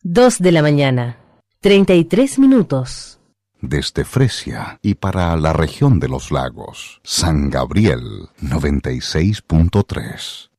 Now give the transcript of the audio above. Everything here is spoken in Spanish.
2 de la mañana, 33 minutos. Desde Fresia y para la región de los lagos, San Gabriel 96.3.